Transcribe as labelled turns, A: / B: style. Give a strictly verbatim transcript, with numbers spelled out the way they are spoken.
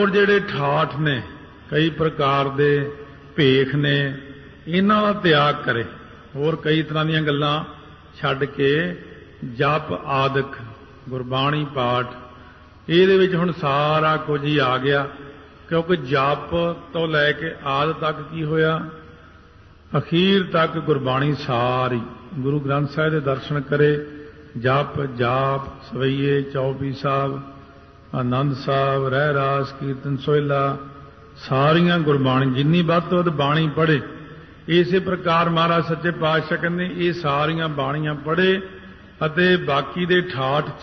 A: ਹੋਰ ਜਿਹੜੇ ਠਾਠ ਨੇ, ਕਈ ਪ੍ਰਕਾਰ ਦੇ ਭੇਖ ਨੇ, ਇਹਨਾਂ ਦਾ ਤਿਆਗ ਕਰੇ। ਹੋਰ ਕਈ ਤਰ੍ਹਾਂ ਦੀਆਂ ਗੱਲਾਂ ਛੱਡ ਕੇ ਜਪ ਆਦਿਕ ਗੁਰਬਾਣੀ ਪਾਠ, ਇਹਦੇ ਵਿੱਚ ਹੁਣ ਸਾਰਾ ਕੁਝ ਹੀ ਆ ਗਿਆ। ਕਿਉਂਕਿ ਜਪ ਤੋਂ ਲੈ ਕੇ ਆਦ ਤੱਕ ਕੀ ਹੋਇਆ, ਅਖੀਰ ਤੱਕ ਗੁਰਬਾਣੀ ਸਾਰੀ। ਗੁਰੂ ਗ੍ਰੰਥ ਸਾਹਿਬ ਦੇ ਦਰਸ਼ਨ ਕਰੇ, ਜਪ ਜਾਪ ਸਵਈਏ ਚੌਪੀ ਸਾਹਿਬ, ਆਨੰਦ ਸਾਹਿਬ, ਰਹਿ ਰਾਸ, ਕੀਰਤਨ ਸੋਹਿਲਾ, ਸਾਰੀਆਂ ਗੁਰਬਾਣੀ ਜਿੰਨੀ ਵੱਧ ਤੋਂ ਵੱਧ ਬਾਣੀ ਪੜ੍ਹੇ। ਇਸੇ ਪ੍ਰਕਾਰ ਮਹਾਰਾਜ ਸੱਚੇ ਪਾਤਸ਼ਾਹ ਕਹਿੰਦੇ ਇਹ ਸਾਰੀਆਂ ਬਾਣੀਆਂ ਪੜ੍ਹੇ ਅਤੇ ਬਾਕੀ ਦੇ ਠਾਠ